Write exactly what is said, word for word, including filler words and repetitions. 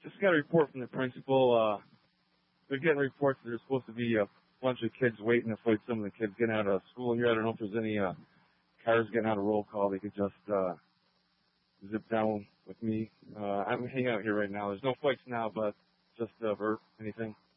Just got a report from the principal. Uh, they're getting reports that there's supposed to be a bunch of kids waiting to fight some of the kids getting out of school here. I don't know if there's any uh, cars getting out of roll call. They could just uh, zip down with me. Uh, I'm hanging out here right now. There's no fights now, but just uh, Bert, anything?